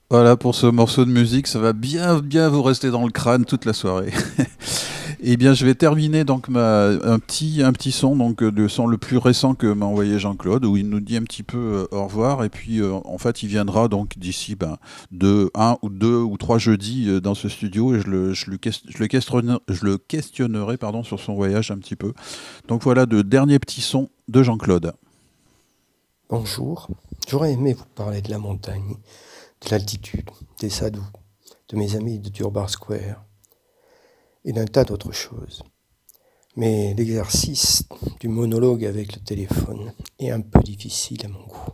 Voilà pour ce morceau de musique, ça va bien bien vous rester dans le crâne toute la soirée. Eh bien, je vais terminer donc un petit son, donc le son le plus récent que m'a envoyé Jean-Claude, où il nous dit un petit peu au revoir, et puis en fait, il viendra donc d'ici un ou deux ou trois jeudis dans ce studio, et je le questionnerai pardon, sur son voyage un petit peu. Donc voilà, de dernier petit son de Jean-Claude. Bonjour, j'aurais aimé vous parler de la montagne, de l'altitude, des sadhus, de mes amis de Durbar Square et d'un tas d'autres choses. Mais l'exercice du monologue avec le téléphone est un peu difficile à mon goût.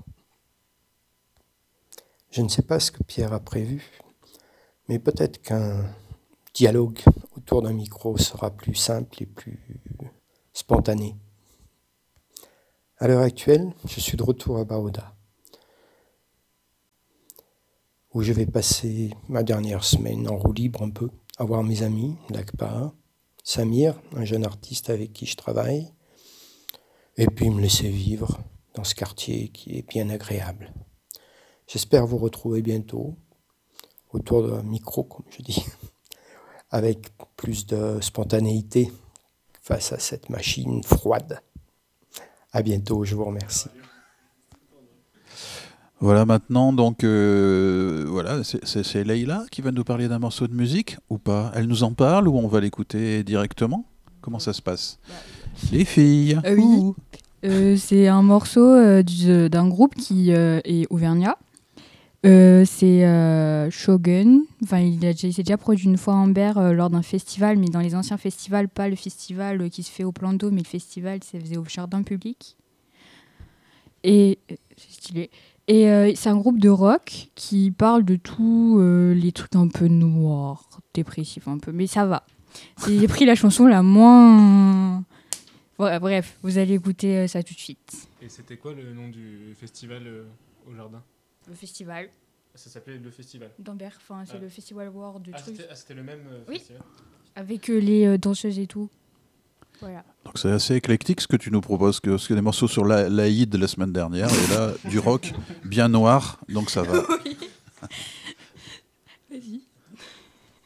Je ne sais pas ce que Pierre a prévu, mais peut-être qu'un dialogue autour d'un micro sera plus simple et plus spontané. À l'heure actuelle, je suis de retour à Baroda, où je vais passer ma dernière semaine en roue libre un peu, à voir mes amis, l'ACPA, Samir, un jeune artiste avec qui je travaille, et puis me laisser vivre dans ce quartier qui est bien agréable. J'espère vous retrouver bientôt autour d'un micro, comme je dis, avec plus de spontanéité face à cette machine froide. À bientôt, je vous remercie. Voilà maintenant, donc voilà, c'est Leïla qui va nous parler d'un morceau de musique ou pas? Elle nous en parle ou on va l'écouter directement? Comment ça se passe? Bah, Les filles, oui, ouh. c'est un morceau d'un groupe qui est auvergnat. C'est Shogun. Enfin, il s'est déjà produit une fois à Ambert lors d'un festival, mais dans les anciens festivals, pas le festival qui se fait au plan d'eau, mais le festival qui se faisait au jardin public. Et c'est stylé. Et c'est un groupe de rock qui parle de tous les trucs un peu noirs, dépressifs un peu, mais ça va. J'ai pris la chanson la moins. Ouais, bref, vous allez écouter ça tout de suite. Et c'était quoi le nom du festival au jardin? Le festival Ça s'appelait le festival. d'Ambert, enfin, c'est le festival world de trucs. C'était le même Oui. festival. Avec les danseuses et tout. Voilà. Donc c'est assez éclectique ce que tu nous proposes, parce que des morceaux sur l'Aïd la semaine dernière, et là du rock bien noir, donc ça va. Oui.